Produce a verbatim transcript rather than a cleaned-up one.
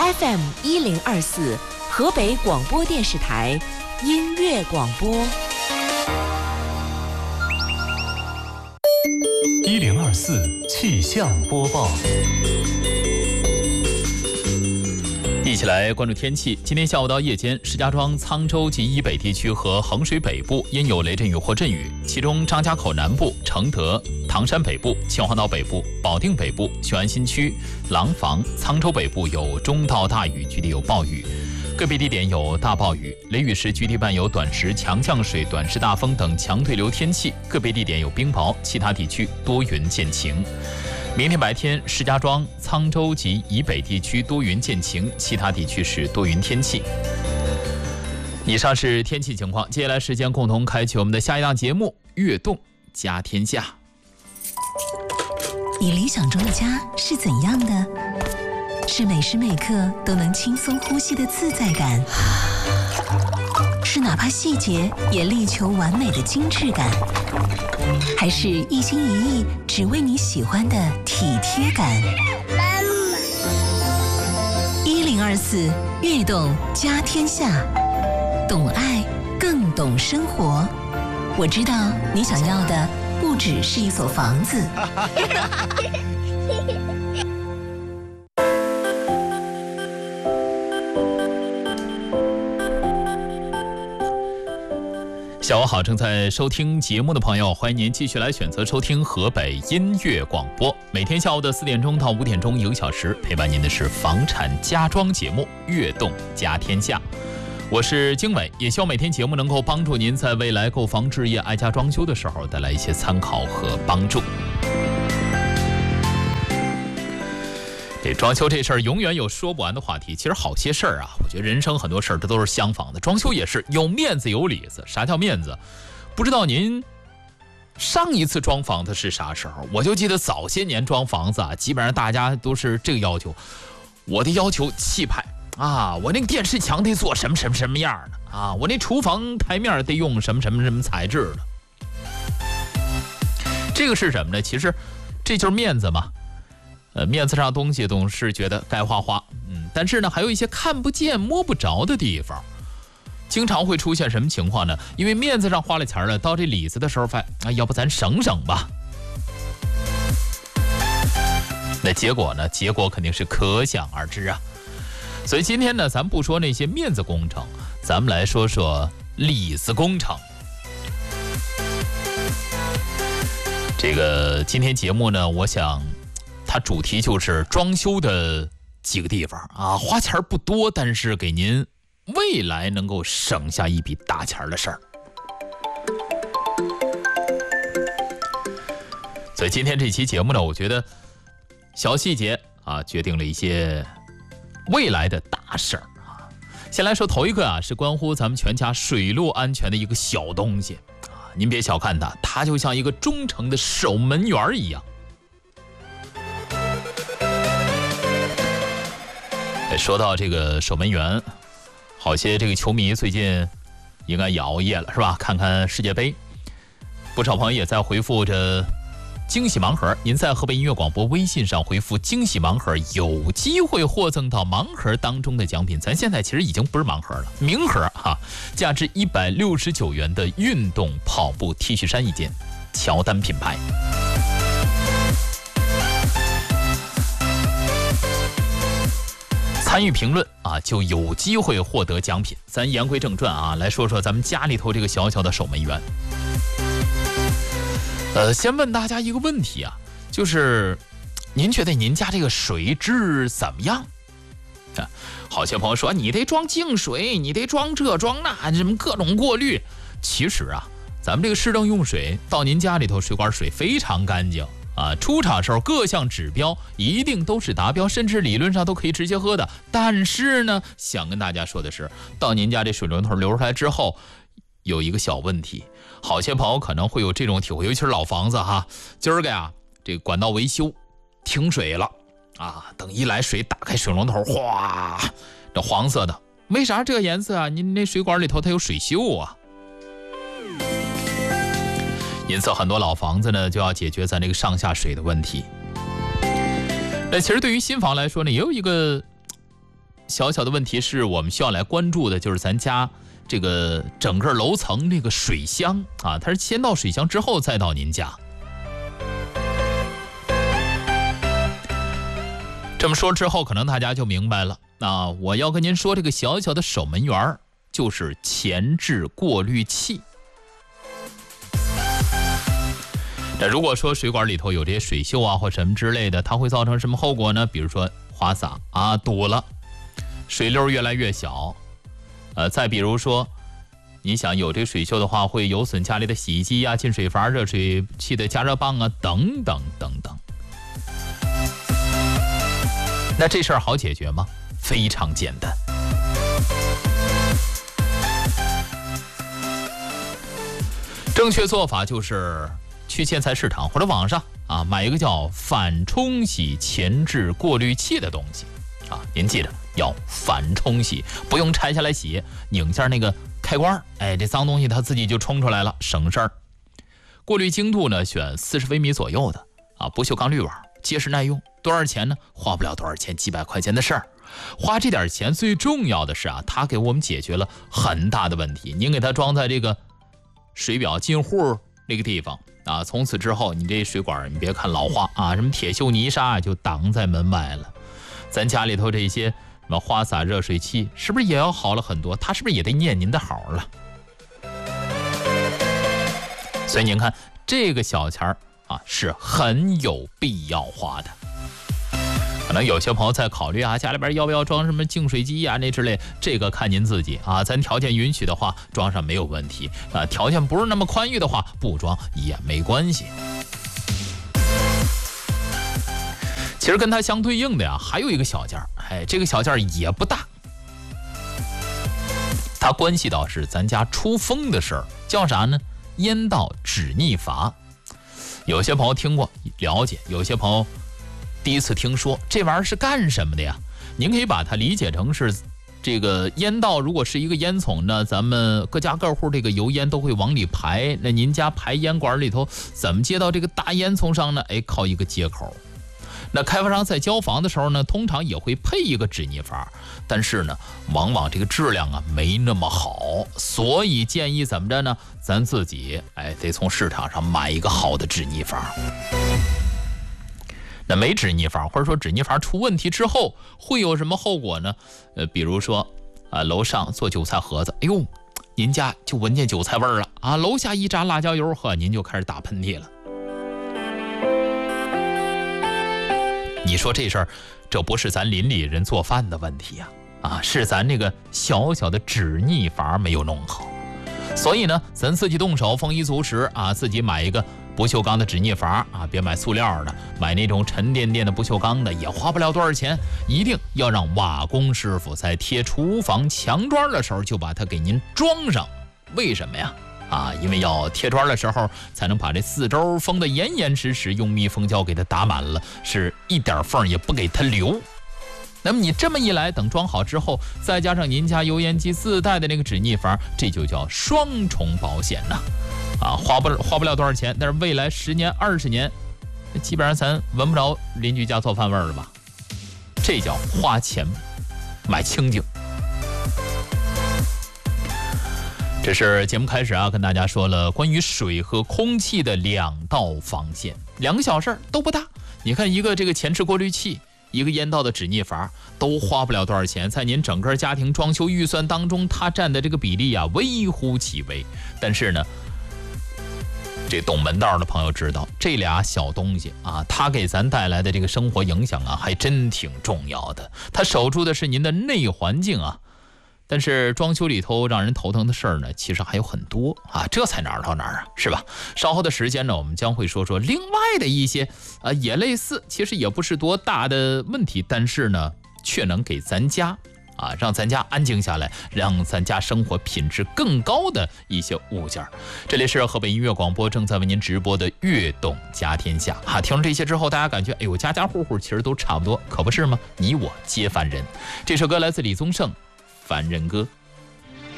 F M 一零二四，河北广播电视台音乐广播。 一零二四气象播报。一起来关注天气。今天下午到夜间，石家庄、沧州及以北地区和衡水北部因有雷阵雨或阵雨，其中张家口南部、承德、唐山北部、秦皇岛北部、保定北部、雄安新区、廊坊、沧州北部有中到大雨，局地有暴雨，个别地点有大暴雨，雷雨时局地伴有短时强降水、短时大风等强对流天气，个别地点有冰雹，其他地区多云见晴。明天白天，石家庄、沧州及以北地区多云见晴，其他地区是多云天气。以上是天气情况，接下来时间共同开启我们的下一档节目《悦动家天下》。 你理想中的家是怎样的？是每时每刻都能轻松呼吸的自在感，是哪怕细节也力求完美的精致感，还是一心一意只为你喜欢的体贴感？一零二四悦动家天下，懂爱更懂生活。我知道你想要的不只是一所房子。 下午好，正在收听节目的朋友，欢迎您继续来选择收听河北音乐广播。每天下午的四点钟到五点钟，一个小时陪伴您的是房产家装节目《悦动家天下》。我是经纬，也希望每天节目能够帮助您在未来购房置业、爱家装修的时候带来一些参考和帮助。这装修这事儿永远有说不完的话题。其实好些事儿啊，我觉得人生很多事儿这都是相仿的。装修也是有面子有里子。啥叫面子？不知道您上一次装房子是啥时候？我就记得早些年装房子啊，基本上大家都是这个要求。我的要求气派啊，我那个电视墙得做什么什么什么样的啊，我那厨房台面得用什么什么什么材质的。这个是什么呢？其实这就是面子嘛。呃，面子上东西总是觉得该花花，嗯，但是呢，还有一些看不见摸不着的地方，经常会出现什么情况呢？因为面子上花了钱了，到这里子的时候发，啊，要不咱省省吧。那结果呢？结果肯定是可想而知啊。所以今天呢，咱不说那些面子工程，咱们来说说里子工程。这个今天节目呢，我想。它主题就是装修的几个地方啊，花钱不多，但是给您未来能够省下一笔大钱的事儿。所以今天这期节目呢，我觉得小细节啊，决定了一些未来的大事儿啊。先来说头一个啊，是关乎咱们全家水路安全的一个小东西啊，您别小看它，它就像一个忠诚的守门员一样。说到这个守门员，好些这个球迷最近应该也熬夜了是吧？看看世界杯，不少朋友也在回复着惊喜盲盒。您在河北音乐广播微信上回复惊喜盲盒，有机会获赠到盲盒当中的奖品。咱现在其实已经不是盲盒了，名盒哈，价值一百六十九元的运动跑步 T 恤衫一件，乔丹品牌。参与评论啊，就有机会获得奖品。咱言归正传啊，来说说咱们家里头这个小小的守门员。呃，先问大家一个问题啊，就是您觉得您家这个水质怎么样？啊，好些朋友说你得装净水，你得装这装那，什么各种过滤。其实啊，咱们这个市政用水到您家里头，水管水非常干净。啊，出厂时候各项指标一定都是达标，甚至理论上都可以直接喝的。但是呢，想跟大家说的是，到您家这水龙头流出来之后，有一个小问题。好些朋友可能会有这种体会，尤其是老房子哈，今儿个呀，这个管道维修停水了啊，等一来水打开水龙头，哗，这黄色的，为啥这个颜色啊？您那水管里头它有水锈啊。因此很多老房子呢就要解决咱这个上下水的问题。那其实对于新房来说呢，也有一个小小的问题是我们需要来关注的，就是咱家这个整个楼层这个水箱啊，它是先到水箱之后再到您家。这么说之后，可能大家就明白了。那我要跟您说，这个小小的守门员就是前置过滤器。那如果说水管里头有这些水锈啊或什么之类的，它会造成什么后果呢？比如说花洒啊堵了，水流越来越小。呃，再比如说，你想有这水锈的话，会有损家里的洗衣机啊、进水阀、热水器的加热棒啊，等等等等。那这事儿好解决吗？非常简单。正确做法就是去建材市场或者网上啊买一个叫反冲洗前置过滤器的东西啊，您记着要反冲洗，不用拆下来洗，拧下那个开关，哎，这脏东西它自己就冲出来了，省事儿。过滤精度呢，选四十微米左右的啊，不锈钢滤网，结实耐用。多少钱呢？花不了多少钱，几百块钱的事儿。花这点钱最重要的是啊，它给我们解决了很大的问题。您给它装在这个水表进户那个地方啊，从此之后你这水管，你别看老化啊，什么铁锈泥沙就挡在门外了。咱家里头这些什么花洒、热水器，是不是也要好了很多？它是不是也得念您的好了？所以您看这个小钱儿啊，是很有必要花的。可能有些朋友在考虑啊，家里边要不要装什么净水机啊那之类，这个看您自己啊。咱条件允许的话，装上没有问题啊；条件不是那么宽裕的话，不装也没关系。其实跟它相对应的呀，还有一个小件儿，哎，这个小件儿也不大，它关系到是咱家出风的事儿，叫啥呢？烟道止逆阀。有些朋友听过了解，有些朋友第一次听说，这玩意儿是干什么的呀？您可以把它理解成是这个烟道，如果是一个烟囱呢，咱们各家各户这个油烟都会往里排，那您家排烟管里头怎么接到这个大烟囱上呢？哎，靠一个接口。那开发商在交房的时候呢，通常也会配一个止逆阀，但是呢，往往这个质量啊没那么好，所以建议怎么着呢？咱自己哎得从市场上买一个好的止逆阀。那没止逆阀，或者说止逆阀出问题之后会有什么后果呢？呃，比如说啊，楼上做韭菜盒子，哎呦，您家就闻见韭菜味儿了啊，楼下一炸辣椒油，呵，您就开始打喷嚏了。你说这事儿，这不是咱邻里人做饭的问题呀、啊，啊，是咱这个小小的止逆阀没有弄好。所以呢，咱自己动手，丰衣足食啊，自己买一个不锈钢的止逆阀啊，别买塑料的，买那种沉甸甸的不锈钢的，也花不了多少钱。一定要让瓦工师傅在贴厨房墙砖的时候就把它给您装上。为什么呀？啊，因为要贴砖的时候才能把这四周封得严严实实，用密封胶给它打满了，是一点缝也不给它留。那么你这么一来，等装好之后，再加上您家油烟机自带的那个止逆阀，这就叫双重保险呐！啊，花不花不了多少钱，但是未来十年、二十年，基本上咱闻不着邻居家做饭味儿了吧？这叫花钱买清净。这是节目开始啊，跟大家说了关于水和空气的两道防线，两个小事儿都不大。你看，一个这个前置过滤器，一个烟道的止逆阀，都花不了多少钱，在您整个家庭装修预算当中，它占的这个比例啊微乎其微。但是呢，这懂门道的朋友知道，这俩小东西啊，它给咱带来的这个生活影响啊，还真挺重要的。它守住的是您的内环境啊。但是装修里头让人头疼的事儿呢，其实还有很多啊，这才哪儿到哪儿啊，是吧？稍后的时间呢，我们将会说说另外的一些啊，也类似，其实也不是多大的问题，但是呢，却能给咱家啊，让咱家安静下来，让咱家生活品质更高的一些物件。这里是河北音乐广播正在为您直播的《悦动家天下》哈。听了这些之后，大家感觉哎呦，家家户户其实都差不多，可不是吗？你我皆凡人。这首歌来自李宗盛。凡人歌。